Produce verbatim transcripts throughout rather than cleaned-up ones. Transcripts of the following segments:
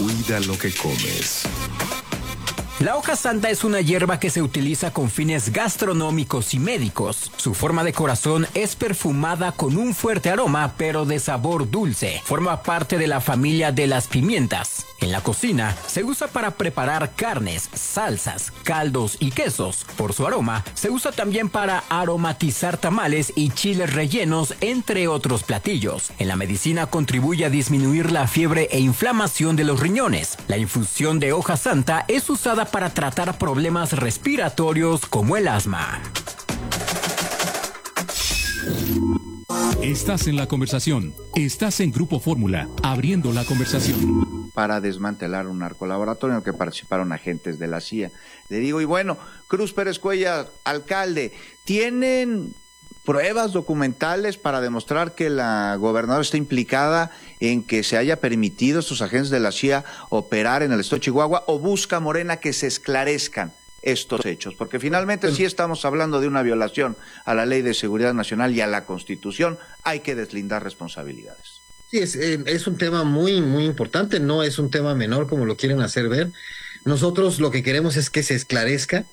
Cuida lo que comes. La hoja santa es una hierba que se utiliza con fines gastronómicos y médicos. Su forma de corazón es perfumada con un fuerte aroma, pero de sabor dulce. Forma parte de la familia de las pimientas. En la cocina se usa para preparar carnes, salsas, caldos y quesos. Por su aroma, se usa también para aromatizar tamales y chiles rellenos, entre otros platillos. En la medicina contribuye a disminuir la fiebre e inflamación de los riñones. La infusión de hoja santa es usada para tratar problemas respiratorios como el asma. Estás en la conversación. Estás en Grupo Fórmula, abriendo la conversación. Para desmantelar un narcolaboratorio en el que participaron agentes de la C I A. Le digo, y bueno, Cruz Pérez Cuellar, alcalde, ¿tienen pruebas documentales para demostrar que la gobernadora está implicada en que se haya permitido a estos agentes de la C I A operar en el estado de Chihuahua, o busca Morena que se esclarezcan estos hechos? Porque finalmente sí estamos hablando de una violación a la Ley de Seguridad Nacional y a la Constitución. Hay que deslindar responsabilidades. Sí, es, es un tema muy, muy importante, no es un tema menor como lo quieren hacer ver. Nosotros lo que queremos es que se esclarezca.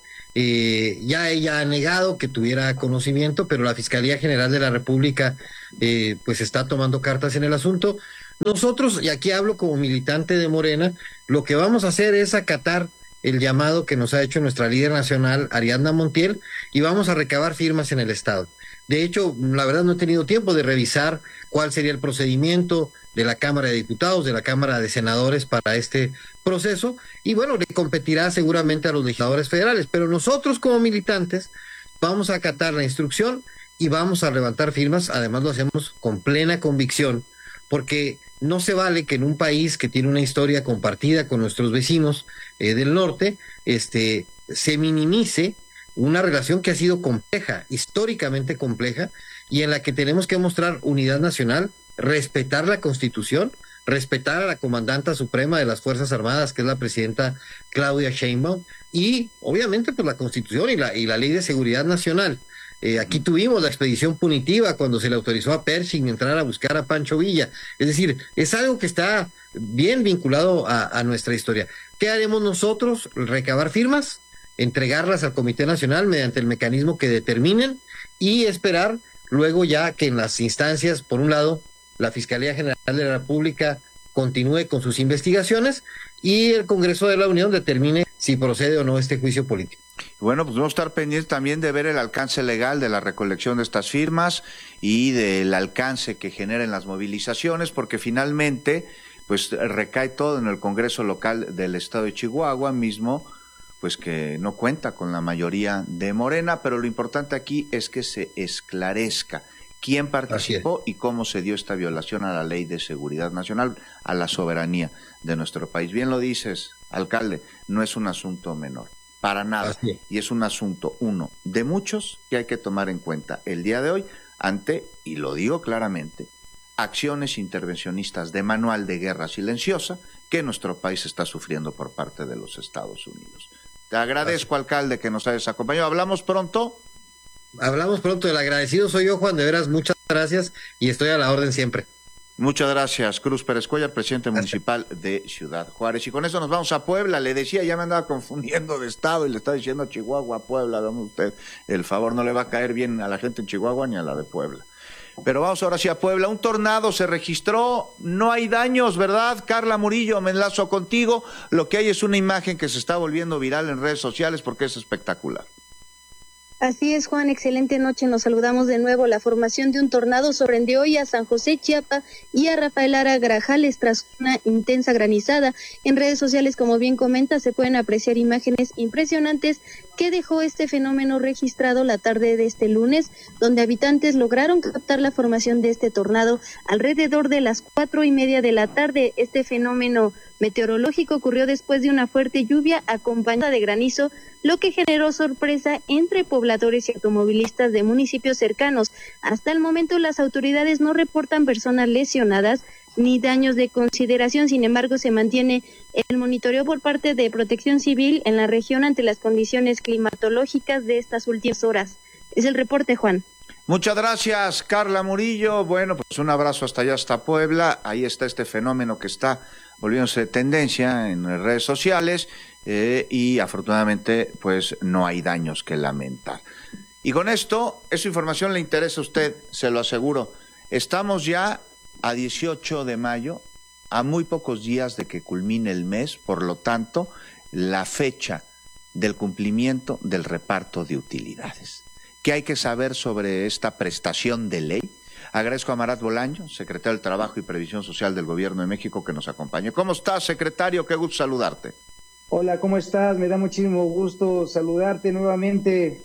Eh, ya ella ha negado que tuviera conocimiento, pero la Fiscalía General de la República eh, pues está tomando cartas en el asunto. Nosotros, y aquí hablo como militante de Morena, lo que vamos a hacer es acatar el llamado que nos ha hecho nuestra líder nacional, Ariadna Montiel, y vamos a recabar firmas en el Estado. De hecho, la verdad no he tenido tiempo de revisar cuál sería el procedimiento de la Cámara de Diputados, de la Cámara de Senadores para este proceso, y bueno, le competirá seguramente a los legisladores federales, pero nosotros como militantes vamos a acatar la instrucción y vamos a levantar firmas. Además lo hacemos con plena convicción, porque no se vale que en un país que tiene una historia compartida con nuestros vecinos eh, del norte, este, se minimice una relación que ha sido compleja, históricamente compleja, y en la que tenemos que mostrar unidad nacional, respetar la Constitución, respetar a la comandanta suprema de las Fuerzas Armadas, que es la presidenta Claudia Sheinbaum, y obviamente pues la Constitución y la, y la Ley de Seguridad Nacional. Eh, aquí tuvimos la expedición punitiva cuando se le autorizó a Pershing entrar a buscar a Pancho Villa. Es decir, es algo que está bien vinculado a, a nuestra historia. ¿Qué haremos nosotros? Recabar firmas, entregarlas al Comité Nacional mediante el mecanismo que determinen y esperar luego ya que en las instancias, por un lado, la Fiscalía General de la República continúe con sus investigaciones y el Congreso de la Unión determine si procede o no este juicio político. Bueno, pues vamos a estar pendientes también de ver el alcance legal de la recolección de estas firmas y del alcance que generen las movilizaciones, porque finalmente pues recae todo en el Congreso local del estado de Chihuahua mismo, pues que no cuenta con la mayoría de Morena, pero lo importante aquí es que se esclarezca quién participó y cómo se dio esta violación a la Ley de Seguridad Nacional, a la soberanía de nuestro país. Bien lo dices, alcalde, no es un asunto menor, para nada, y es un asunto, uno, de muchos que hay que tomar en cuenta el día de hoy ante, y lo digo claramente, acciones intervencionistas de manual de guerra silenciosa que nuestro país está sufriendo por parte de los Estados Unidos. Te agradezco, alcalde, que nos hayas acompañado. ¿Hablamos pronto? Hablamos pronto. El agradecido soy yo, Juan. De veras, muchas gracias y estoy a la orden siempre. Muchas gracias, Cruz Pérez Cuellar, presidente municipal de Ciudad Juárez. Y con eso nos vamos a Puebla. Le decía, ya me andaba confundiendo de estado y le estaba diciendo Chihuahua, Puebla. Dame usted el favor, no le va a caer bien a la gente en Chihuahua ni a la de Puebla. Pero vamos ahora sí a Puebla. Un tornado se registró, no hay daños, ¿verdad? Carla Murillo, me enlazo contigo. Lo que hay es una imagen que se está volviendo viral en redes sociales porque es espectacular. Así es, Juan, excelente noche, nos saludamos de nuevo. La formación de un tornado sorprendió hoy a San José, Chiapa y a Rafael Lara Grajales tras una intensa granizada. En redes sociales, como bien comenta, se pueden apreciar imágenes impresionantes que dejó este fenómeno registrado la tarde de este lunes, donde habitantes lograron captar la formación de este tornado alrededor de las cuatro y media de la tarde. Este fenómeno meteorológico ocurrió después de una fuerte lluvia acompañada de granizo, lo que generó sorpresa entre pobladores y automovilistas de municipios cercanos. Hasta el momento las autoridades no reportan personas lesionadas ni daños de consideración. Sin embargo, se mantiene el monitoreo por parte de Protección Civil en la región ante las condiciones climatológicas de estas últimas horas. Es el reporte, Juan. Muchas gracias, Carla Murillo. Bueno, pues un abrazo hasta allá, hasta Puebla. Ahí está este fenómeno que está volviéndose tendencia en redes sociales eh, y afortunadamente pues no hay daños que lamentar. Y con esto, esa información le interesa a usted, se lo aseguro. Estamos ya a dieciocho de mayo, a muy pocos días de que culmine el mes, por lo tanto, la fecha del cumplimiento del reparto de utilidades. ¿Qué hay que saber sobre esta prestación de ley? Agradezco a Marat Bolaño, secretario del Trabajo y Previsión Social del Gobierno de México, que nos acompañe. ¿Cómo estás, secretario? Qué gusto saludarte. Hola, ¿cómo estás? Me da muchísimo gusto saludarte nuevamente.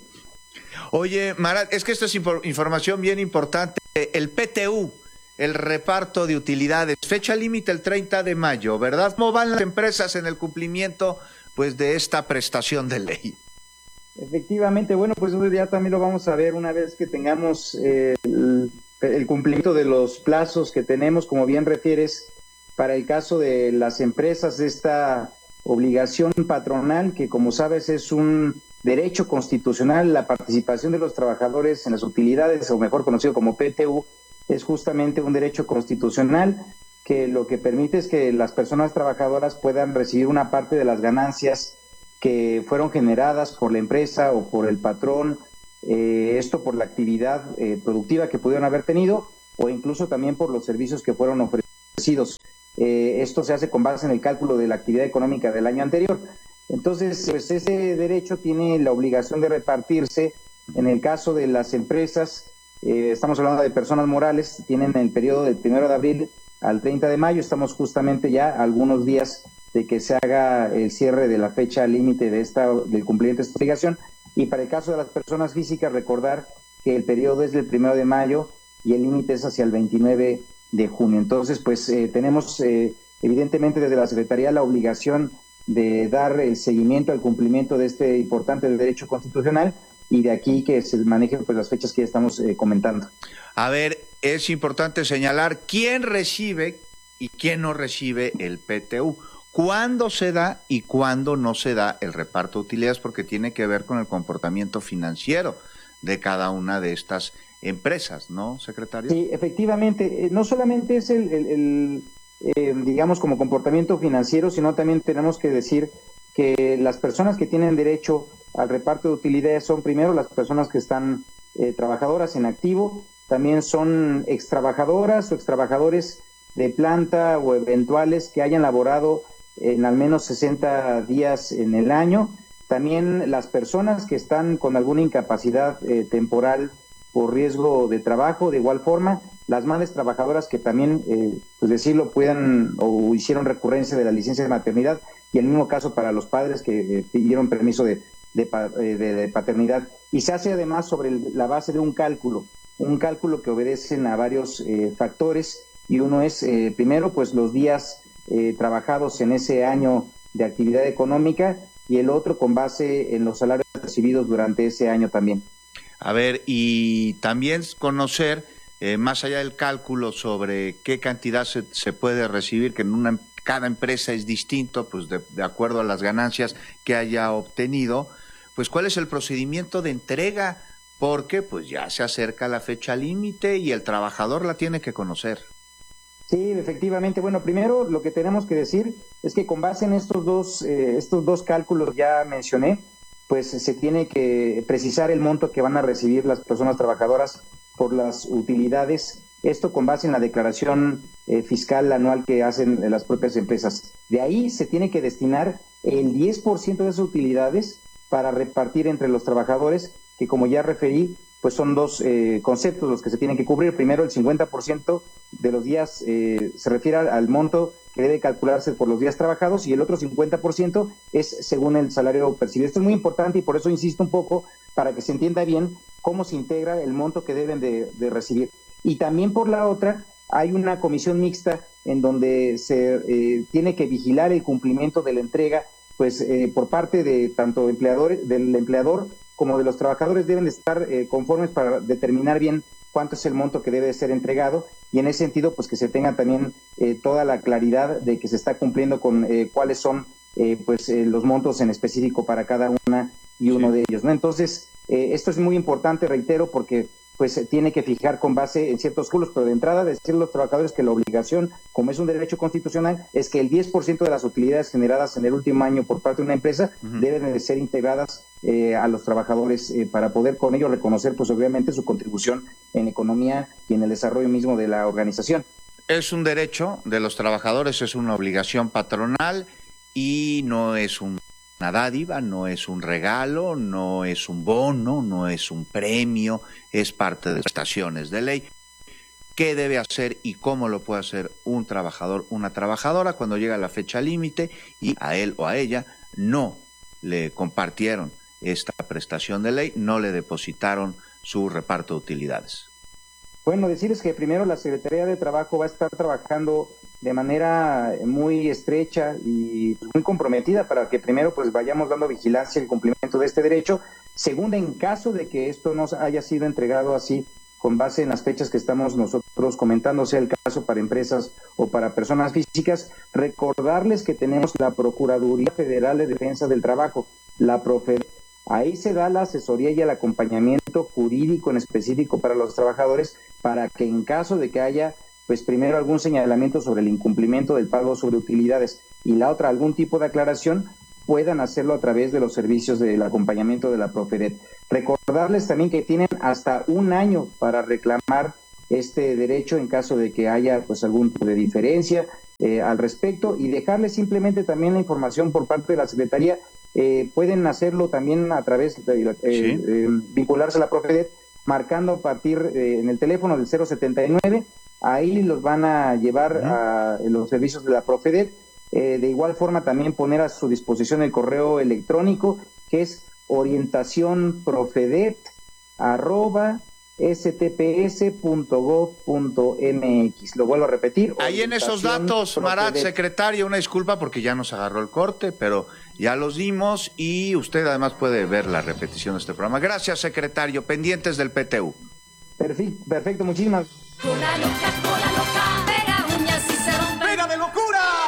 Oye, Marat, es que esta es información bien importante. El P T U, el reparto de utilidades, fecha límite el treinta de mayo, ¿verdad? ¿Cómo van las empresas en el cumplimiento pues de esta prestación de ley? Efectivamente, bueno, pues ya también lo vamos a ver una vez que tengamos eh, el, el cumplimiento de los plazos que tenemos, como bien refieres, para el caso de las empresas, esta obligación patronal, que como sabes es un derecho constitucional, la participación de los trabajadores en las utilidades, o mejor conocido como P T U, es justamente un derecho constitucional que lo que permite es que las personas trabajadoras puedan recibir una parte de las ganancias que fueron generadas por la empresa o por el patrón, eh, esto por la actividad eh, productiva que pudieron haber tenido o incluso también por los servicios que fueron ofrecidos. Eh, esto se hace con base en el cálculo de la actividad económica del año anterior. Entonces, pues ese derecho tiene la obligación de repartirse. En el caso de las empresas, eh, estamos hablando de personas morales, tienen el periodo del primero de abril al treinta de mayo, estamos justamente ya a algunos días de que se haga el cierre de la fecha límite de esta del cumplimiento de esta obligación. Y para el caso de las personas físicas, recordar que el periodo es del primero de mayo y el límite es hacia el veintinueve de junio. Entonces, pues eh, tenemos eh, evidentemente desde la Secretaría la obligación de dar el seguimiento al cumplimiento de este importante derecho constitucional y de aquí que se manejen pues las fechas que ya estamos eh, comentando. A ver, es importante señalar quién recibe y quién no recibe el P T U. ¿Cuándo se da y cuándo no se da el reparto de utilidades? Porque tiene que ver con el comportamiento financiero de cada una de estas empresas, ¿no, secretario? Sí, efectivamente. No solamente es el, el, el eh, digamos, como comportamiento financiero, sino también tenemos que decir que las personas que tienen derecho al reparto de utilidades son primero las personas que están eh, trabajadoras en activo, también son extrabajadoras o extrabajadores de planta o eventuales que hayan laborado en al menos sesenta días en el año, también las personas que están con alguna incapacidad eh, temporal por riesgo de trabajo, de igual forma, las madres trabajadoras que también, eh, pues decirlo, puedan o hicieron recurrencia de la licencia de maternidad, y el mismo caso para los padres que eh, pidieron permiso de, de, de, de paternidad. Y se hace además sobre el, la base de un cálculo, un cálculo que obedecen a varios eh, factores, y uno es, eh, primero, pues los días eh, trabajados en ese año de actividad económica, y el otro con base en los salarios recibidos durante ese año también. A ver, y también conocer, eh, más allá del cálculo sobre qué cantidad se, se puede recibir, que en una, cada empresa es distinto, pues de, de acuerdo a las ganancias que haya obtenido, pues cuál es el procedimiento de entrega, porque pues ya se acerca la fecha límite y el trabajador la tiene que conocer. Sí, efectivamente. Bueno, primero lo que tenemos que decir es que con base en estos dos, eh, estos dos cálculos ya mencioné, pues se tiene que precisar el monto que van a recibir las personas trabajadoras por las utilidades, esto con base en la declaración eh, fiscal anual que hacen las propias empresas. De ahí se tiene que destinar el diez por ciento de esas utilidades para repartir entre los trabajadores, que como ya referí, pues son dos eh, conceptos los que se tienen que cubrir. Primero, el cincuenta por ciento de los días eh, se refiere al monto que debe calcularse por los días trabajados, y el otro cincuenta por ciento es según el salario percibido. Esto es muy importante y por eso insisto un poco para que se entienda bien cómo se integra el monto que deben de, de recibir. Y también por la otra, hay una comisión mixta en donde se eh, tiene que vigilar el cumplimiento de la entrega, pues eh, por parte de tanto empleadores, del empleador como de los trabajadores. Deben de estar eh, conformes para determinar bien cuánto es el monto que debe ser entregado, y en ese sentido pues que se tenga también eh, toda la claridad de que se está cumpliendo con eh, cuáles son eh, pues eh, los montos en específico para cada una y uno sí. de ellos, ¿no? Entonces eh, esto es muy importante, reitero, porque pues eh, tiene que fijar con base en ciertos cálculos, pero de entrada decirle a los trabajadores que la obligación, como es un derecho constitucional, es que el diez por ciento de las utilidades generadas en el último año por parte de una empresa uh-huh. deben de ser integradas eh, a los trabajadores eh, para poder con ello reconocer, pues obviamente, su contribución en economía y en el desarrollo mismo de la organización. Es un derecho de los trabajadores, es una obligación patronal y no es un una dádiva, no es un regalo, no es un bono, no es un premio, es parte de las prestaciones de ley. ¿Qué debe hacer y cómo lo puede hacer un trabajador, una trabajadora cuando llega la fecha límite y a él o a ella no le compartieron esta prestación de ley, no le depositaron su reparto de utilidades? Bueno, decirles que primero la Secretaría de Trabajo va a estar trabajando de manera muy estrecha y muy comprometida para que primero pues vayamos dando vigilancia al cumplimiento de este derecho. Segunda, en caso de que esto no haya sido entregado así con base en las fechas que estamos nosotros comentando, sea el caso para empresas o para personas físicas, recordarles que tenemos la Procuraduría Federal de Defensa del Trabajo, la Profedet. Ahí se da la asesoría y el acompañamiento jurídico en específico para los trabajadores para que en caso de que haya, pues primero algún señalamiento sobre el incumplimiento del pago sobre utilidades y la otra algún tipo de aclaración, puedan hacerlo a través de los servicios del acompañamiento de la Profedet. Recordarles también que tienen hasta un año para reclamar este derecho en caso de que haya pues algún tipo de diferencia eh, al respecto, y dejarles simplemente también la información por parte de la Secretaría. Eh, pueden hacerlo también a través de eh, ¿Sí? eh, vincularse a la Profedet, marcando a partir eh, en el teléfono del cero setenta y nueve, ahí los van a llevar uh-huh. a los servicios de la Profedet. Eh, de igual forma también poner a su disposición el correo electrónico, que es orientacionprofedet arroba s t p s punto gov punto m x. Lo vuelvo a repetir. Ahí en esos datos, Marat, secretario, una disculpa porque ya nos agarró el corte, pero ya los dimos y usted además puede ver la repetición de este programa. Gracias, secretario. Pendientes del P T U. Perfecto, perfecto, muchísimas. Cola loca, cola loca, pega uñas y se rompe. ¡Pega de locura!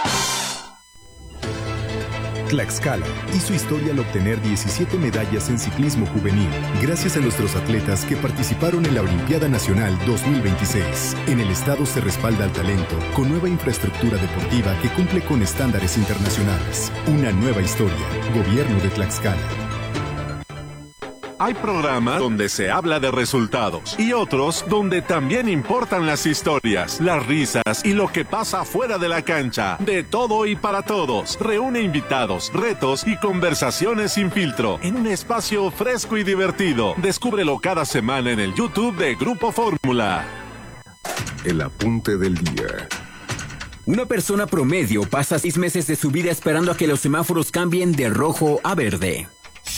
Tlaxcala hizo historia al obtener diecisiete medallas en ciclismo juvenil, gracias a nuestros atletas que participaron en la Olimpiada Nacional dos mil veintiséis. En el estado se respalda al talento con nueva infraestructura deportiva que cumple con estándares internacionales. Una nueva historia. Gobierno de Tlaxcala. Hay programas donde se habla de resultados y otros donde también importan las historias, las risas y lo que pasa fuera de la cancha. De todo y para todos. Reúne invitados, retos y conversaciones sin filtro en un espacio fresco y divertido. Descúbrelo cada semana en el YouTube de Grupo Fórmula. El apunte del día. Una persona promedio pasa seis meses de su vida esperando a que los semáforos cambien de rojo a verde.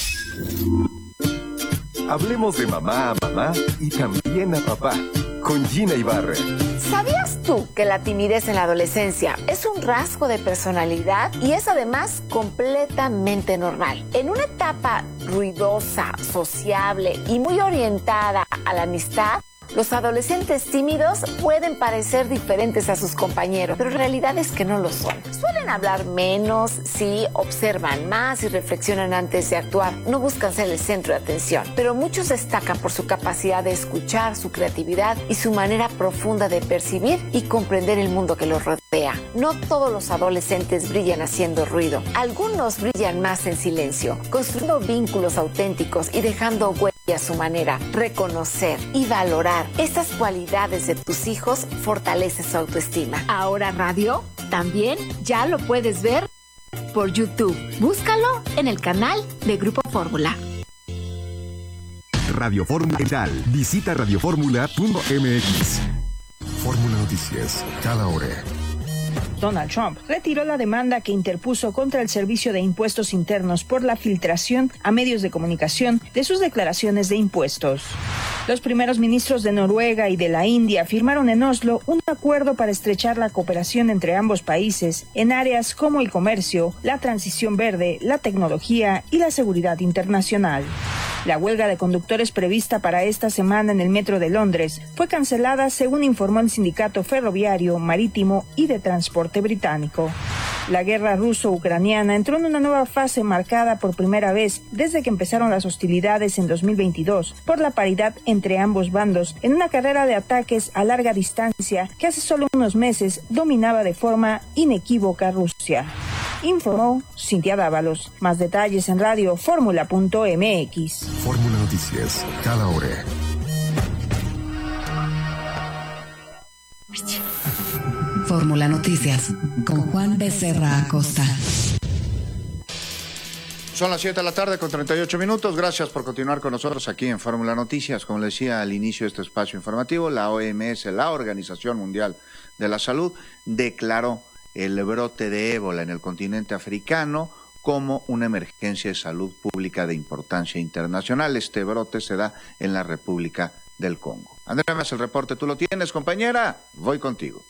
Hablemos de mamá a mamá y también a papá, con Gina Ibarra. ¿Sabías tú que la timidez en la adolescencia es un rasgo de personalidad y es además completamente normal? En una etapa ruidosa, sociable y muy orientada a la amistad, los adolescentes tímidos pueden parecer diferentes a sus compañeros, pero la realidad es que no lo son. Suelen hablar menos, sí, observan más y reflexionan antes de actuar. No buscan ser el centro de atención, pero muchos destacan por su capacidad de escuchar, su creatividad y su manera profunda de percibir y comprender el mundo que los rodea. No todos los adolescentes brillan haciendo ruido. Algunos brillan más en silencio, construyendo vínculos auténticos y dejando huellas a su manera. Reconocer y valorar estas cualidades de tus hijos fortalece su autoestima. Ahora radio también ya lo puedes ver por YouTube. Búscalo en el canal de Grupo Fórmula. Radio Fórmula. Visita radio fórmula punto m x. Fórmula Noticias, cada hora. Donald Trump retiró la demanda que interpuso contra el Servicio de Impuestos Internos por la filtración a medios de comunicación de sus declaraciones de impuestos. Los primeros ministros de Noruega y de la India firmaron en Oslo un acuerdo para estrechar la cooperación entre ambos países en áreas como el comercio, la transición verde, la tecnología y la seguridad internacional. La huelga de conductores prevista para esta semana en el metro de Londres fue cancelada, según informó el sindicato ferroviario, marítimo y de transporte británico. La guerra ruso-ucraniana entró en una nueva fase marcada por primera vez desde que empezaron las hostilidades en dos mil veintidós por la paridad entre ambos bandos en una carrera de ataques a larga distancia que hace solo unos meses dominaba de forma inequívoca Rusia. Informó Cintia Dávalos. Más detalles en radio fórmula punto m x. Fórmula Noticias, cada hora. Fórmula Noticias, con Juan Becerra Acosta. Son las siete de la tarde con treinta y ocho minutos. Gracias por continuar con nosotros aquí en Fórmula Noticias. Como le decía al inicio de este espacio informativo, la O M S, la Organización Mundial de la Salud, declaró el brote de ébola en el continente africano como una emergencia de salud pública de importancia internacional. Este brote se da en la República del Congo. Andrea, más el reporte, tú lo tienes, compañera. Voy contigo.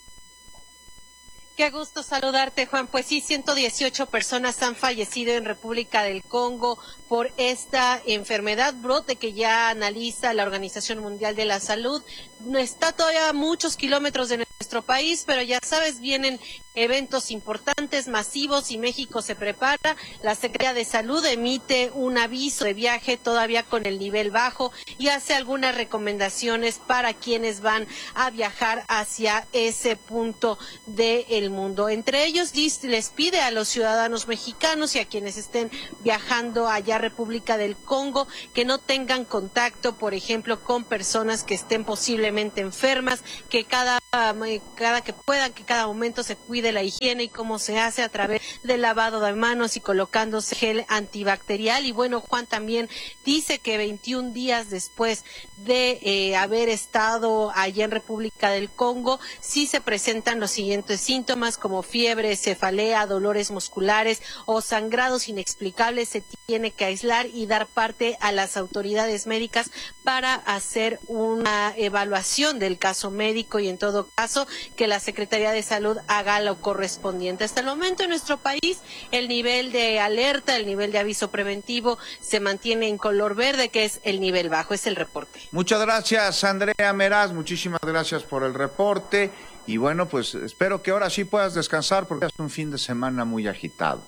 Qué gusto saludarte, Juan. Pues sí, ciento dieciocho personas han fallecido en República del Congo por esta enfermedad, brote que ya analiza la Organización Mundial de la Salud. Está todavía a muchos kilómetros de nuestro país, pero ya sabes, vienen eventos importantes, masivos, y México se prepara. La Secretaría de Salud emite un aviso de viaje todavía con el nivel bajo y hace algunas recomendaciones para quienes van a viajar hacia ese punto del mundo. Entre ellos, les pide a los ciudadanos mexicanos y a quienes estén viajando allá a República del Congo que no tengan contacto, por ejemplo, con personas que estén posiblemente enfermas, que cada, cada que puedan, que cada momento se cuide la higiene, y cómo se hace a través del lavado de manos y colocándose gel antibacterial. Y bueno, Juan también dice que veintiún días después de eh, haber estado allá en República del Congo, sí se presentan los siguientes síntomas como fiebre, cefalea, dolores musculares o sangrados inexplicables. Se tiene que aislar y dar parte a las autoridades médicas para hacer una evaluación del caso médico, y en todo caso que la Secretaría de Salud haga lo correspondiente. Hasta el momento en nuestro país el nivel de alerta, el nivel de aviso preventivo se mantiene en color verde, que es el nivel bajo. Es el reporte. Muchas gracias, Andrea Meraz, muchísimas gracias por el reporte, y bueno, pues espero que ahora sí puedas descansar porque es un fin de semana muy agitado.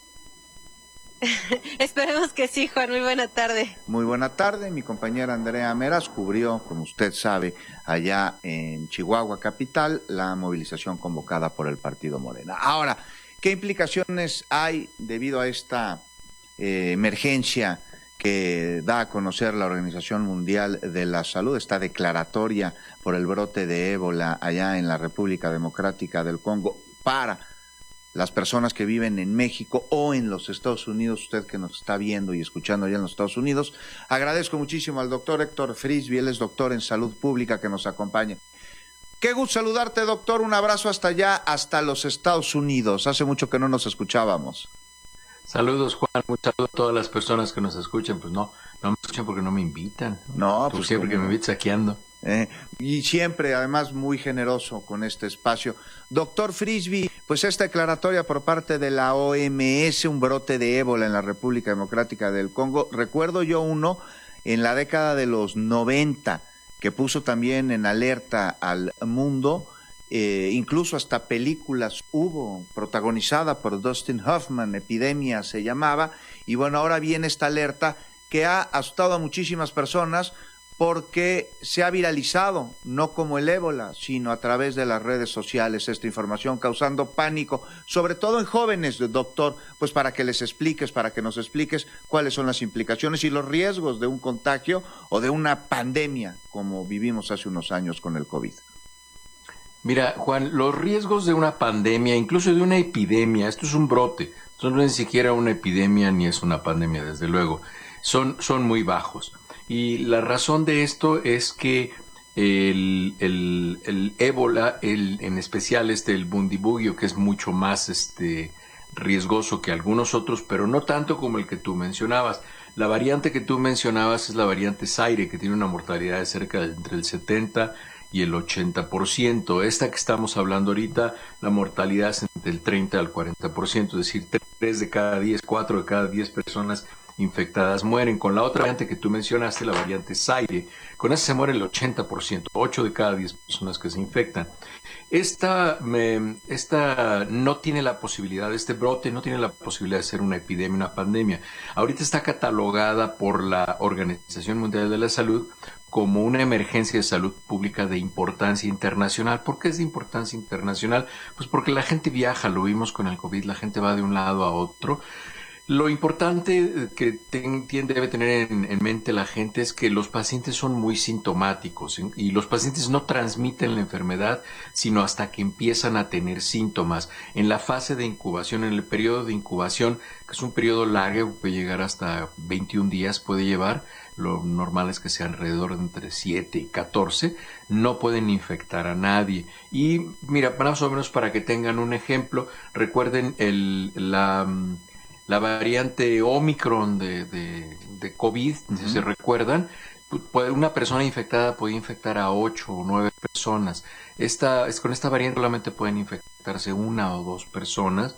Esperemos que sí, Juan. Muy buena tarde. Muy buena tarde. Mi compañera Andrea Meraz cubrió, como usted sabe, allá en Chihuahua capital, la movilización convocada por el Partido Morena. Ahora, ¿qué implicaciones hay debido a esta eh, emergencia que da a conocer la Organización Mundial de la Salud, esta declaratoria por el brote de ébola allá en la República Democrática del Congo para las personas que viven en México o en los Estados Unidos? Usted que nos está viendo y escuchando allá en los Estados Unidos, agradezco muchísimo al doctor Héctor Frisby, él es doctor en salud pública, que nos acompaña. Qué gusto saludarte, doctor, un abrazo hasta allá, hasta los Estados Unidos, hace mucho que no nos escuchábamos. Saludos, Juan, un saludo a todas las personas que nos escuchan. Pues no, no me escuchan porque no me invitan. No, Tú pues siempre que me invitas aquí ando. Eh, y siempre, además, muy generoso con este espacio. Doctor Frisby, pues esta declaratoria por parte de la O M S, un brote de ébola en la República Democrática del Congo. Recuerdo yo uno en la década de los noventa que puso también en alerta al mundo. Eh, incluso hasta películas hubo, protagonizada por Dustin Hoffman, Epidemia se llamaba, y bueno, ahora viene esta alerta que ha asustado a muchísimas personas porque se ha viralizado, no como el ébola, sino a través de las redes sociales, esta información causando pánico, sobre todo en jóvenes, doctor, pues para que les expliques, para que nos expliques cuáles son las implicaciones y los riesgos de un contagio o de una pandemia como vivimos hace unos años con el COVID. Mira, Juan, los riesgos de una pandemia, incluso de una epidemia, esto es un brote, esto no es ni siquiera una epidemia ni es una pandemia, desde luego, son, son muy bajos. Y la razón de esto es que el, el, el ébola, el, en especial este, el bundibugyo, que es mucho más este, riesgoso que algunos otros, pero no tanto como el que tú mencionabas. La variante que tú mencionabas es la variante Zaire, que tiene una mortalidad de cerca de entre el setenta y el ochenta por ciento. Esta que estamos hablando ahorita, la mortalidad es entre el treinta al cuarenta por ciento, es decir, tres de cada diez, cuatro de cada diez personas infectadas mueren. Con la otra variante que tú mencionaste, la variante Zaire, con esa se muere el ochenta por ciento, ocho de cada diez personas que se infectan. Esta, me, esta no tiene la posibilidad, este brote no tiene la posibilidad de ser una epidemia, una pandemia. Ahorita está catalogada por la Organización Mundial de la Salud como una emergencia de salud pública de importancia internacional. ¿Por qué es de importancia internacional? Pues porque la gente viaja, lo vimos con el COVID, la gente va de un lado a otro. Lo importante que ten, debe tener en, en mente la gente es que los pacientes son muy sintomáticos y los pacientes no transmiten la enfermedad sino hasta que empiezan a tener síntomas. En la fase de incubación, en el periodo de incubación, que es un periodo largo, puede llegar hasta veintiún días, puede llevar, lo normal es que sea alrededor de entre siete y catorce, no pueden infectar a nadie. Y mira, más o menos para que tengan un ejemplo, recuerden el, la... La variante Omicron de, de, de COVID, uh-huh. si se recuerdan, puede, una persona infectada puede infectar a ocho o nueve personas. Esta, es, con esta variante solamente pueden infectarse una o dos personas.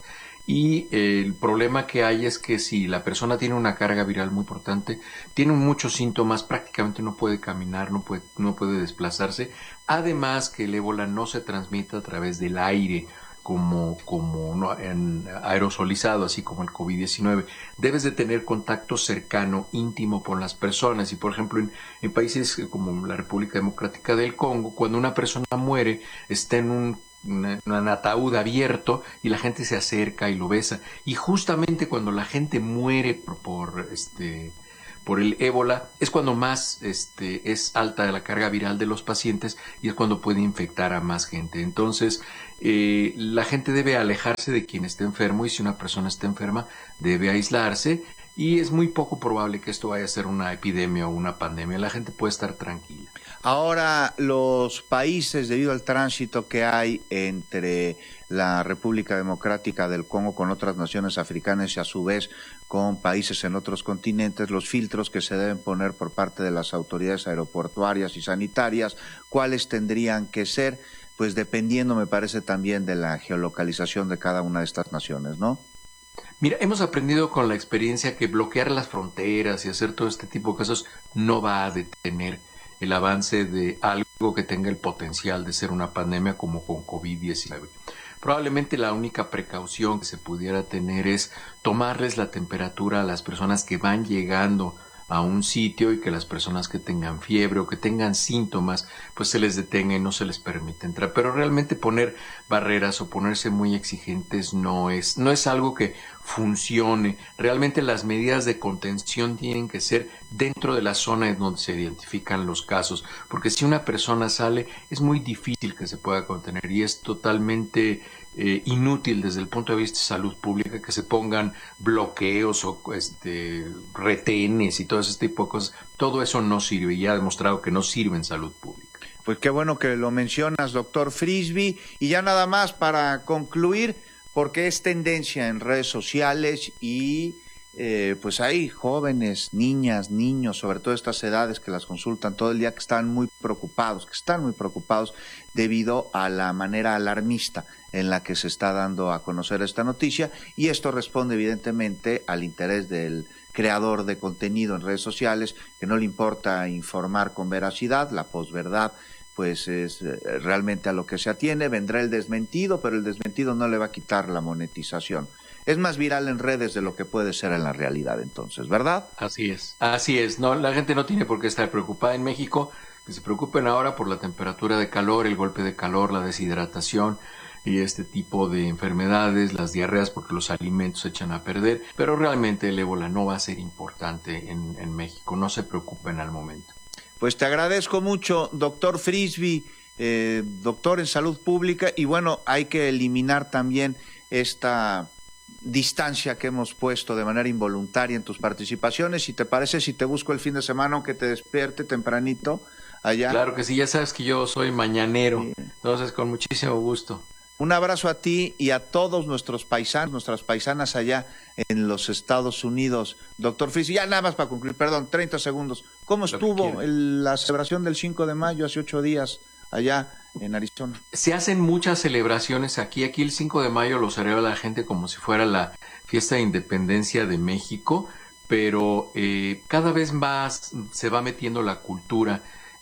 Y eh, el problema que hay es que si la persona tiene una carga viral muy importante, tiene muchos síntomas, prácticamente no puede caminar, no puede, no puede desplazarse. Además que el ébola no se transmite a través del aire, como, como no, en aerosolizado, así como el COVID diecinueve. Debes de tener contacto cercano, íntimo con las personas. Y por ejemplo, en, en países como la República Democrática del Congo, cuando una persona muere, está en un, una, un ataúd abierto y la gente se acerca y lo besa. Y justamente cuando la gente muere por, por este... por el ébola, es cuando más este, es alta la carga viral de los pacientes y es cuando puede infectar a más gente. Entonces, eh, la gente debe alejarse de quien esté enfermo y si una persona está enferma, debe aislarse y es muy poco probable que esto vaya a ser una epidemia o una pandemia. La gente puede estar tranquila. Ahora, los países, debido al tránsito que hay entre la República Democrática del Congo con otras naciones africanas y a su vez con países en otros continentes, los filtros que se deben poner por parte de las autoridades aeroportuarias y sanitarias, ¿cuáles tendrían que ser? Pues dependiendo, me parece, también de la geolocalización de cada una de estas naciones, ¿no? Mira, hemos aprendido con la experiencia que bloquear las fronteras y hacer todo este tipo de cosas no va a detener el avance de algo que tenga el potencial de ser una pandemia como con COVID diecinueve. Probablemente la única precaución que se pudiera tener es tomarles la temperatura a las personas que van llegando a un sitio y que las personas que tengan fiebre o que tengan síntomas, pues se les detenga y no se les permite entrar. Pero realmente poner barreras o ponerse muy exigentes no es, no es algo que funcione. Realmente las medidas de contención tienen que ser dentro de la zona en donde se identifican los casos, porque si una persona sale es muy difícil que se pueda contener y es totalmente eh, inútil desde el punto de vista de salud pública que se pongan bloqueos o este, retenes y todo ese tipo de cosas. Todo eso no sirve y ya ha demostrado que no sirve en salud pública. Pues qué bueno que lo mencionas, doctor Frisby. Y ya nada más para concluir, porque es tendencia en redes sociales y eh, pues hay jóvenes, niñas, niños, sobre todo estas edades que las consultan todo el día, que están muy preocupados, que están muy preocupados debido a la manera alarmista en la que se está dando a conocer esta noticia, y esto responde evidentemente al interés del creador de contenido en redes sociales, que no le importa informar con veracidad, la posverdad pues es eh, realmente a lo que se atiene. Vendrá el desmentido, pero el desmentido no le va a quitar la monetización. Es más viral en redes de lo que puede ser en la realidad, entonces, ¿verdad? Así es, así es. No, la gente no tiene por qué estar preocupada en México, que se preocupen ahora por la temperatura de calor, el golpe de calor, la deshidratación y este tipo de enfermedades, las diarreas porque los alimentos se echan a perder, pero realmente el ébola no va a ser importante en, en México, no se preocupen al momento. Pues te agradezco mucho, doctor Frisby, eh, doctor en salud pública, y bueno, hay que eliminar también esta distancia que hemos puesto de manera involuntaria en tus participaciones. Si te parece, si te busco el fin de semana, aunque te despierte tempranito allá. Claro que sí, ya sabes que yo soy mañanero, sí. Entonces con muchísimo gusto. Un abrazo a ti y a todos nuestros paisanos, nuestras paisanas allá en los Estados Unidos. Doctor Frisby, ya nada más para concluir, perdón, treinta segundos. ¿Cómo estuvo el, la celebración del cinco de mayo hace ocho días allá en Arizona? Se hacen muchas celebraciones aquí. Aquí el cinco de mayo lo celebra la gente como si fuera la fiesta de independencia de México, pero eh, cada vez más se va metiendo la cultura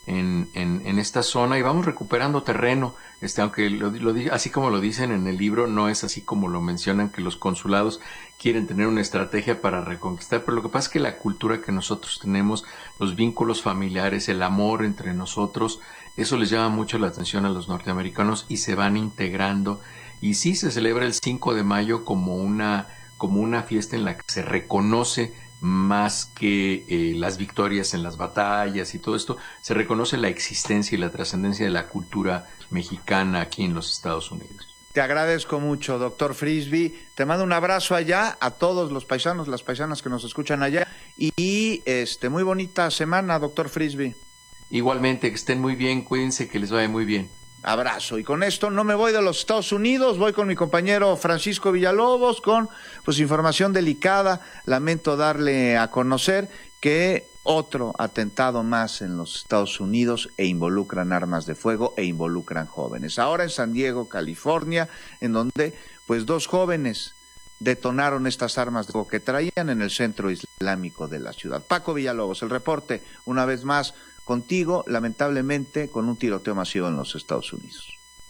en, en, en esta zona y vamos recuperando terreno, este, aunque lo, lo, así como lo dicen en el libro, no es así como lo mencionan, que los consulados quieren tener una estrategia para reconquistar, pero lo que pasa es que la cultura que nosotros tenemos, los vínculos familiares, el amor entre nosotros, eso les llama mucho la atención a los norteamericanos y se van integrando. Y sí se celebra el cinco de mayo como una, como una fiesta en la que se reconoce más que eh, las victorias en las batallas y todo esto, se reconoce la existencia y la trascendencia de la cultura mexicana aquí en los Estados Unidos. Te agradezco mucho, doctor Frisby. Te mando un abrazo allá a todos los paisanos, las paisanas que nos escuchan allá. Y este muy bonita semana, doctor Frisby. Igualmente, que estén muy bien, cuídense, que les vaya muy bien. Abrazo. Y con esto no me voy de los Estados Unidos, voy con mi compañero Francisco Villalobos con pues información delicada. Lamento darle a conocer que otro atentado más en los Estados Unidos e involucran armas de fuego e involucran jóvenes. Ahora en San Diego, California, en donde pues dos jóvenes detonaron estas armas de fuego que traían en el centro islámico de la ciudad. Paco Villalobos, el reporte una vez más contigo, lamentablemente con un tiroteo masivo en los Estados Unidos.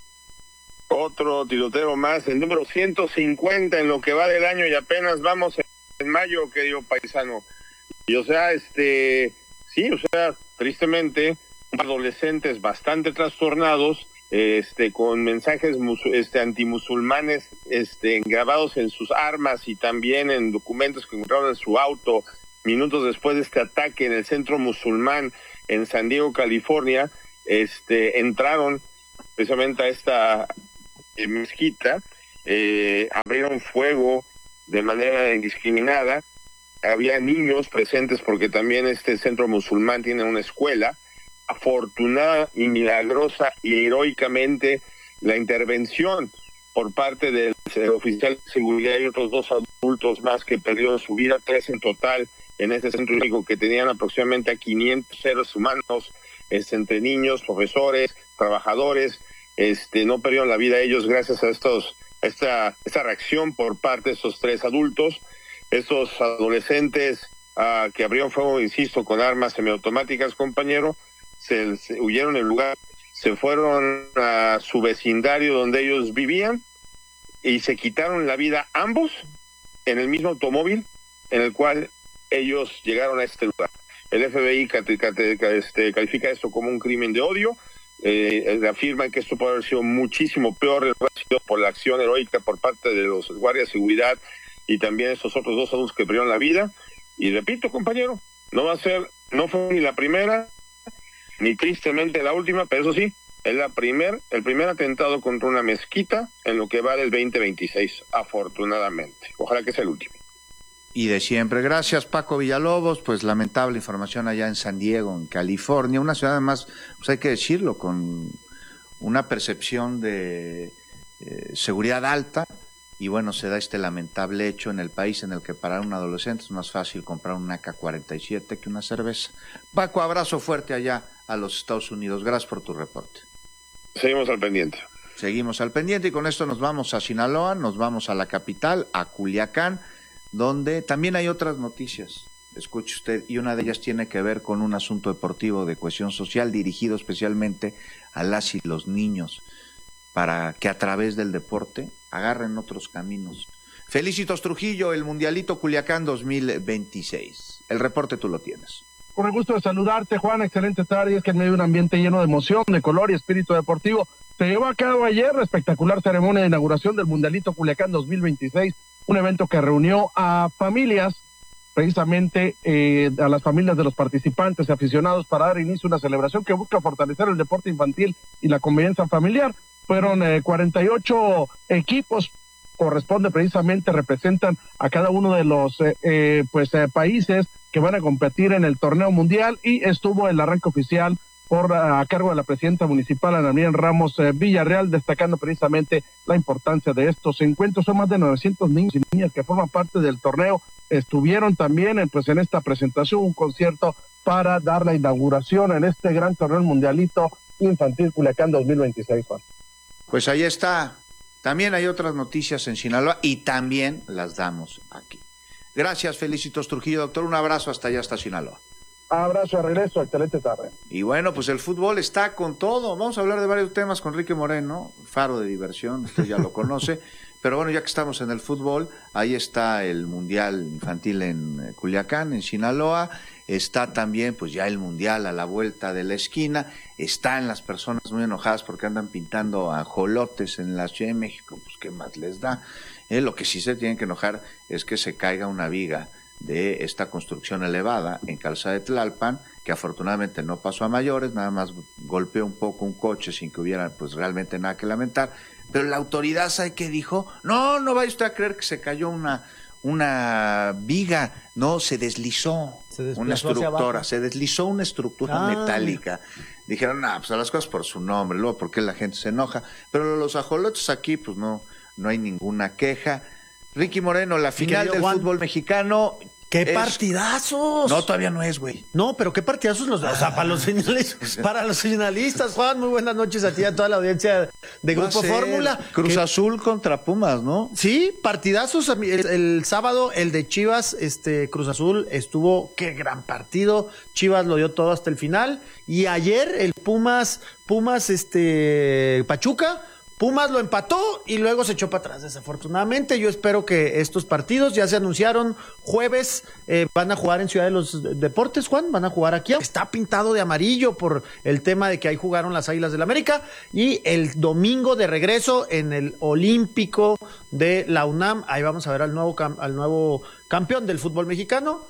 Otro tiroteo más, el número ciento cincuenta en lo que va del año y apenas vamos en mayo, querido paisano. Y o sea, este, sí, o sea, tristemente, adolescentes bastante trastornados, este, con mensajes mus, este, antimusulmanes, este, grabados en sus armas y también en documentos que encontraron en su auto, minutos después de este ataque en el centro musulmán en San Diego, California, este, entraron precisamente a esta eh, mezquita, eh, abrieron fuego de manera indiscriminada. Había niños presentes porque también este centro musulmán tiene una escuela. Afortunada y milagrosa y heroicamente la intervención por parte del oficial de seguridad y otros dos adultos más que perdieron su vida, tres en total en este centro único que tenían aproximadamente a quinientos seres humanos, este, entre niños, profesores, trabajadores, este, no perdieron la vida ellos gracias a estos, a esta, esta reacción por parte de estos tres adultos. Estos adolescentes uh, que abrieron fuego, insisto, con armas semiautomáticas, compañero, se, se huyeron del lugar, se fueron a su vecindario donde ellos vivían y se quitaron la vida ambos en el mismo automóvil en el cual ellos llegaron a este lugar. El F B I cate, cate, este, califica esto como un crimen de odio, eh, afirman que esto puede haber sido muchísimo peor de lo que ha sido por la acción heroica por parte de los guardias de seguridad y también estos otros dos adultos que perdieron la vida. Y repito, compañero, no va a ser, no fue ni la primera, ni tristemente la última, pero eso sí, es la primer, el primer atentado contra una mezquita en lo que va del veinte veintiséis, afortunadamente. Ojalá que sea el último. Y de siempre. Gracias, Paco Villalobos. Pues lamentable información allá en San Diego, en California, una ciudad además, pues hay que decirlo, con una percepción de eh, seguridad alta. Y bueno, se da este lamentable hecho en el país en el que para un adolescente es más fácil comprar un A K cuarenta y siete que una cerveza. Paco, abrazo fuerte allá a los Estados Unidos. Gracias por tu reporte. Seguimos al pendiente. Seguimos al pendiente y con esto nos vamos a Sinaloa, nos vamos a la capital, a Culiacán, donde también hay otras noticias. Escuche usted, y una de ellas tiene que ver con un asunto deportivo de cohesión social dirigido especialmente a las y los niños, para que a través del deporte agarren otros caminos. Felicitos Trujillo, el Mundialito Culiacán dos mil veintiséis. El reporte tú lo tienes. Con el gusto de saludarte, Juan, excelente tarde. Es que en medio de un ambiente lleno de emoción, de color y espíritu deportivo, se llevó a cabo ayer la espectacular ceremonia de inauguración del Mundialito Culiacán dos mil veintiséis, un evento que reunió a familias, precisamente eh, a las familias de los participantes y aficionados para dar inicio a una celebración que busca fortalecer el deporte infantil y la convivencia familiar. Fueron eh, cuarenta y ocho equipos, corresponde precisamente, representan a cada uno de los eh, eh, pues eh, países que van a competir en el torneo mundial, y estuvo el arranque oficial por a cargo de la presidenta municipal, Ana Miriam Ramos eh, Villarreal, destacando precisamente la importancia de estos encuentros. Son más de novecientos niños y niñas que forman parte del torneo. Estuvieron también en, pues, en esta presentación, un concierto para dar la inauguración en este gran torneo mundialito infantil Culiacán dos mil veintiséis, Juan. Pues ahí está. También hay otras noticias en Sinaloa y también las damos aquí. Gracias, Felicitos Trujillo, doctor. Un abrazo hasta allá, hasta Sinaloa. Abrazo de regreso, excelente tarde. Y bueno, pues el fútbol está con todo. Vamos a hablar de varios temas con Ricky Moreno, faro de diversión, usted ya lo conoce. Pero bueno, ya que estamos en el fútbol, ahí está el Mundial Infantil en Culiacán, en Sinaloa. Está también, pues ya el Mundial a la vuelta de la esquina. Están las personas muy enojadas porque andan pintando ajolotes en la Ciudad de México. Pues qué más les da. Eh, lo que sí se tienen que enojar es que se caiga una viga de esta construcción elevada en Calzada de Tlalpan, que afortunadamente no pasó a mayores, nada más golpeó un poco un coche sin que hubiera pues realmente nada que lamentar, pero la autoridad, ¿sabe qué dijo? No, no vaya usted a creer que se cayó una, una viga, no, se deslizó se una estructura, se deslizó una estructura ah. metálica. Dijeron, no, pues a las cosas por su nombre, luego por qué la gente se enoja, pero los ajolotes aquí pues no, no hay ninguna queja. Ricky Moreno, la final del Juan, fútbol mexicano. ¡Qué es... partidazos! No, todavía no es, güey. No, pero qué partidazos los ah. O sea, para los finalistas, para los finalistas, Juan, muy buenas noches a ti y a toda la audiencia de Grupo Fórmula. Cruz que... Azul contra Pumas, ¿no? Sí, partidazos. El, el sábado, el de Chivas, este Cruz Azul, estuvo, qué gran partido. Chivas lo dio todo hasta el final. Y ayer, el Pumas, Pumas, este, Pachuca. Pumas lo empató y luego se echó para atrás, desafortunadamente. Yo espero que estos partidos ya se anunciaron jueves, eh, van a jugar en Ciudad de los Deportes, Juan, van a jugar aquí. Está pintado de amarillo por el tema de que ahí jugaron las Águilas del América. Y el domingo de regreso en el Olímpico de la UNAM, ahí vamos a ver al nuevo, al nuevo campeón del fútbol mexicano,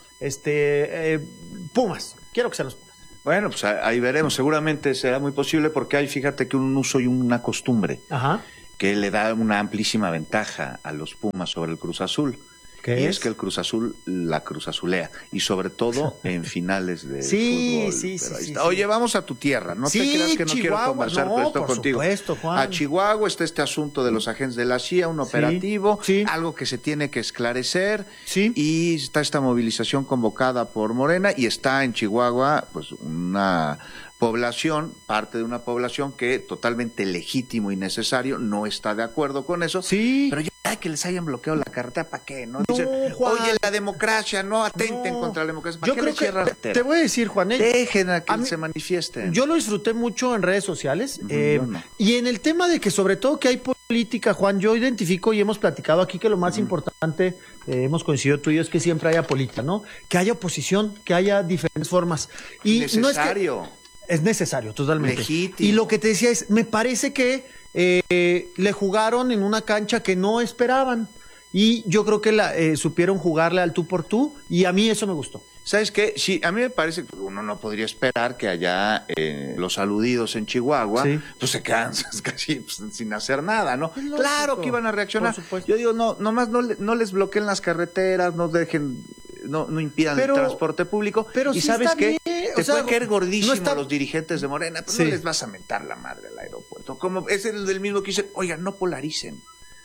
este eh, Pumas. Quiero que sean los Pumas. Bueno, pues ahí veremos, seguramente será muy posible porque hay, fíjate que un uso y una costumbre Ajá. que le da una amplísima ventaja a los Pumas sobre el Cruz Azul. ¿Qué y es? es que el Cruz Azul la Cruz Azulea, y sobre todo en finales de sí, fútbol. Sí, sí, sí, Oye, vamos a tu tierra, no sí, te creas que no Chihuahua, quiero conversar no, por esto por contigo. Supuesto, Juan. A Chihuahua está este asunto de los agentes de la C I A, un operativo, sí, sí. algo que se tiene que esclarecer, sí. y está esta movilización convocada por Morena, y está en Chihuahua pues una población, parte de una población que totalmente legítimo y necesario, no está de acuerdo con eso, sí. pero ya que les hayan bloqueado la carretera, ¿para qué? No, Dicen, no Juan, oye, la democracia, no atenten no. contra la democracia, ¿para yo qué creo les cierran la carretera? Te voy a decir, Juan, eh, dejen a que a mí, se manifiesten. Yo lo disfruté mucho en redes sociales, uh-huh, eh, no. y en el tema de que sobre todo que hay política, Juan, yo identifico y hemos platicado aquí que lo más uh-huh. importante, eh, hemos coincidido tú y yo, es que siempre haya política, ¿no? Que haya oposición, que haya diferentes formas. Y necesario. No es que, es necesario, totalmente. Legítimo. Y lo que te decía es, me parece que eh, le jugaron en una cancha que no esperaban. Y yo creo que la, eh, supieron jugarle al tú por tú, y a mí eso me gustó. ¿Sabes qué? Sí, a mí me parece que uno no podría esperar que allá eh, los aludidos en Chihuahua, sí. pues se quedan casi pues, sin hacer nada, ¿no? Es claro que iban a reaccionar. Yo digo, no, nomás no, no les bloqueen las carreteras, no dejen... No, no impidan pero, el transporte público. Pero y sí sabes qué, bien. te o sea, pueden caer gordísimo no está... los dirigentes de Morena, pero sí. no les vas a mentar la madre al aeropuerto. Como es el del mismo que dicen, oigan, no polaricen.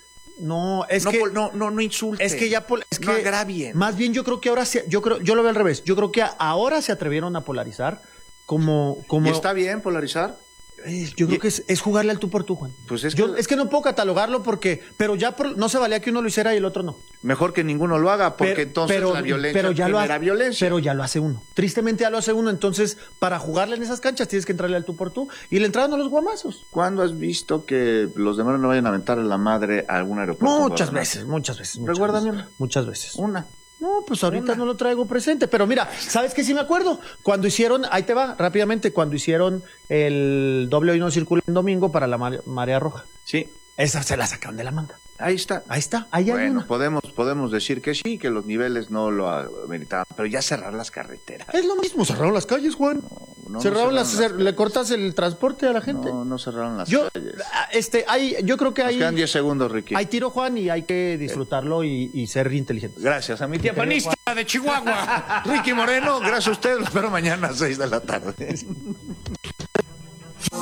No, es no, que no, no, no insulten. Es que ya es no que, agravien. Más bien yo creo que ahora se, yo creo, yo lo veo al revés. Yo creo que ahora se atrevieron a polarizar como, como. ¿Y está bien polarizar? Yo creo que es, es jugarle al tú por tú, Juan. Pues es, Yo, que... es que no puedo catalogarlo porque, pero ya por, no se valía que uno lo hiciera y el otro no. Mejor que ninguno lo haga, porque pero, entonces pero, la violencia pero ya lo hace, violencia. Pero ya lo hace uno. Tristemente ya lo hace uno. Entonces, para jugarle en esas canchas tienes que entrarle al tú por tú. Y le entraron a los guamazos. ¿Cuándo has visto que los demás no vayan a aventarle la madre a algún aeropuerto? Muchas veces, muchas veces. Recuérdame una. Muchas veces. Una. No, pues ahorita Una. no lo traigo presente, pero mira, ¿sabes qué sí me acuerdo? Cuando hicieron, ahí te va, rápidamente, cuando hicieron el doble hoy no circula en domingo para la mare, marea roja. Sí. Esa se la sacaron de la manga. Ahí está. Ahí está, ahí bueno, hay una. podemos, podemos decir que sí, que los niveles no lo ameritaban, pero ya cerrar las carreteras. Es lo mismo, cerraron las calles, Juan. No, no, cerraron, no cerraron las, las le cortas el transporte a la gente. No, no cerraron las yo, calles. Este, hay, yo creo que hay... Nos quedan diez segundos, Ricky. Hay tiro, Juan, y hay que disfrutarlo y, y ser inteligentes. Gracias a mi tía panista de Chihuahua, Ricky Moreno. Gracias a ustedes, los espero mañana a seis de la tarde.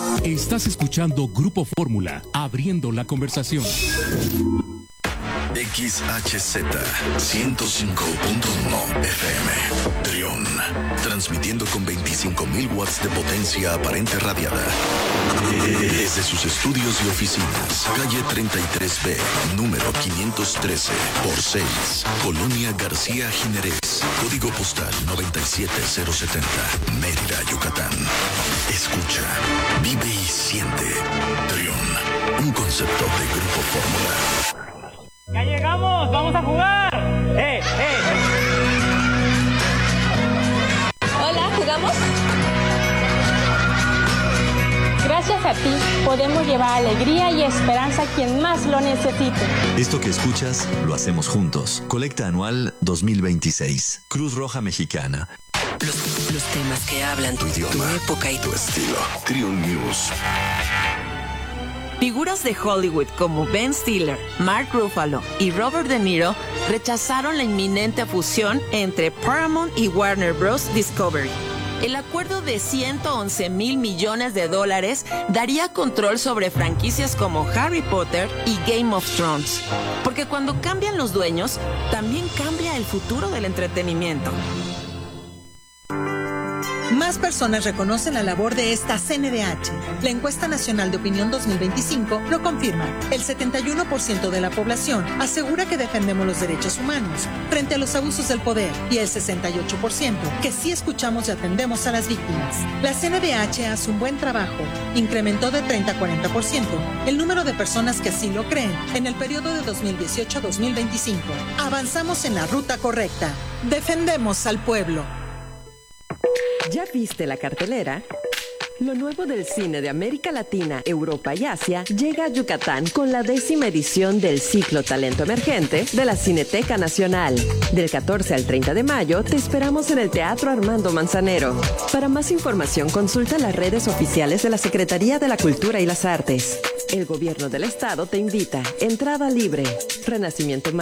Estás escuchando Grupo Fórmula, abriendo la conversación. X H Z ciento cinco punto uno F M. Trión, transmitiendo con veinticinco mil watts de potencia aparente radiada. Desde sus estudios y oficinas, calle treinta y tres B, número quinientos trece por seis, Colonia García Jiménez, código postal noventa y siete cero setenta, Mérida, Yucatán. Escucha, vive y siente. Trión, un concepto de Grupo Fórmula. ¡Ya llegamos! ¡Vamos a jugar! ¡Eh, eh! Hola, ¿jugamos? Gracias a ti podemos llevar alegría y esperanza a quien más lo necesite. Esto que escuchas lo hacemos juntos. Colecta anual dos mil veintiséis. Cruz Roja Mexicana. Los, los temas que hablan tu idioma, tu época y tu estilo. Trión News. Figuras de Hollywood como Ben Stiller, Mark Ruffalo y Robert De Niro rechazaron la inminente fusión entre Paramount y Warner Bros. Discovery. El acuerdo de ciento once mil millones de dólares daría control sobre franquicias como Harry Potter y Game of Thrones. Porque cuando cambian los dueños, también cambia el futuro del entretenimiento. Más personas reconocen la labor de esta C N D H. La encuesta nacional de opinión dos mil veinticinco lo confirma. El setenta y uno por ciento de la población asegura que defendemos los derechos humanos frente a los abusos del poder y el sesenta y ocho por ciento que sí escuchamos y atendemos a las víctimas. La C N D H hace un buen trabajo. Incrementó de treinta a cuarenta por ciento el número de personas que así lo creen en el periodo de dos mil dieciocho a dos mil veinticinco. Avanzamos en la ruta correcta. Defendemos al pueblo. ¿Ya viste la cartelera? Lo nuevo del cine de América Latina, Europa y Asia llega a Yucatán con la décima edición del ciclo Talento Emergente de la Cineteca Nacional. Del catorce al treinta de mayo te esperamos en el Teatro Armando Manzanero. Para más información consulta las redes oficiales de la Secretaría de la Cultura y las Artes. El Gobierno del Estado te invita. Entrada libre. Renacimiento